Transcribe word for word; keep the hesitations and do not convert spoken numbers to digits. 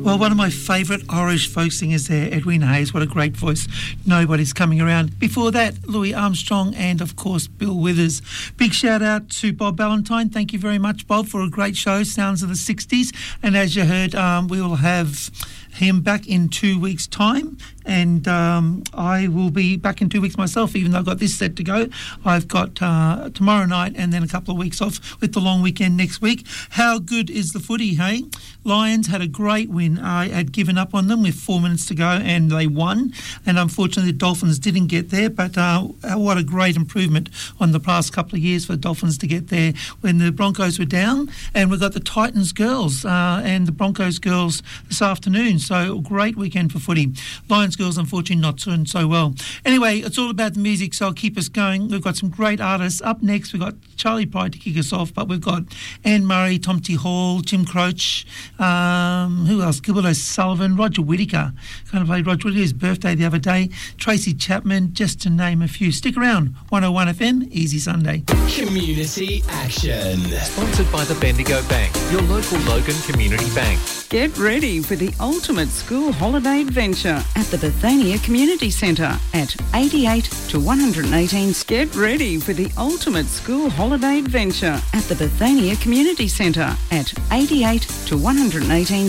Well, one of my favourite Irish folk singers there, Edwin Hayes. What a great voice. Nobody's coming around. Before that, Louis Armstrong and, of course, Bill Withers. Big shout out to Bob Ballantyne. Thank you very much, Bob, for a great show, Sounds of the sixties. And as you heard, um, we will have him back in two weeks' time. And um, I will be back in two weeks myself, even though I've got this set to go. I've got uh, tomorrow night and then a couple of weeks off with the long weekend next week. How good is the footy, hey? Lions had a great win. I had given up on them with four minutes to go and they won. And unfortunately, the Dolphins didn't get there. But uh, what a great improvement on the past couple of years for the Dolphins to get there when the Broncos were down. And we've got the Titans girls uh, and the Broncos girls this afternoon. So a great weekend for footy. Lions girls, unfortunately, not doing so well. Anyway, it's all about the music, so I'll keep us going. We've got some great artists. Up next, we've got Charlie Pride to kick us off, but we've got Anne Murray, Tom T. Hall, Jim Croce, um, who else? Gilbert O'Sullivan, Roger Whittaker. Kind of played Roger Whittaker's birthday the other day. Tracy Chapman, just to name a few. Stick around. one oh one F M, Easy Sunday. Community Action. Sponsored by the Bendigo Bank, your local Logan Community Bank. Get ready for the ultimate school holiday adventure at the Bethania Community Centre at eighty-eight to one eighteen. Get ready for the ultimate school holiday adventure at the Bethania Community Centre at eighty-eight to one eighteen